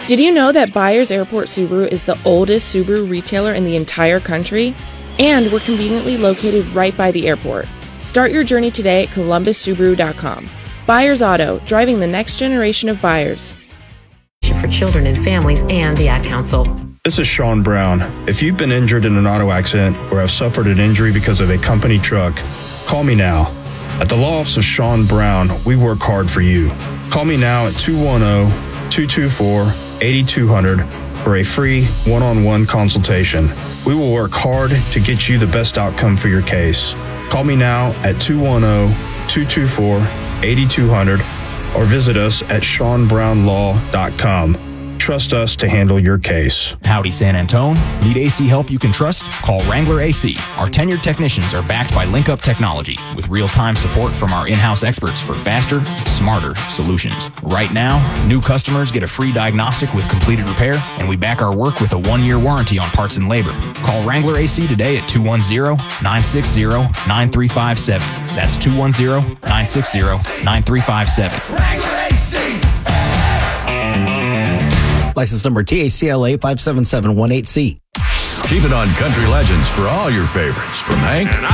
Did you know that Byers Airport Subaru is the oldest Subaru retailer in the entire country? And we're conveniently located right by the airport. Start your journey today at columbussubaru.com. Byers Auto, driving the next generation of buyers. For children and families and the Ad Council. This is Sean Brown. If you've been injured in an auto accident or have suffered an injury because of a company truck, call me now. At the Law Office of Sean Brown, we work hard for you. Call me now at 210-224-8200 for a free one-on-one consultation. We will work hard to get you the best outcome for your case. Call me now at 210-224-8200 or visit us at SeanBrownLaw.com. Trust us to handle your case. Howdy, San Antone. Need AC help you can trust? Call Wrangler AC. Our tenured technicians are backed by LinkUp Technology with real-time support from our in-house experts for faster, smarter solutions. Right now, new customers get a free diagnostic with completed repair, and we back our work with a 1-year warranty on parts and labor. Call Wrangler AC today at 210-960-9357. That's 210-960-9357. Wrangler AC. License number TACLA 57718C. Keep it on Country Legends for all your favorites. From Hank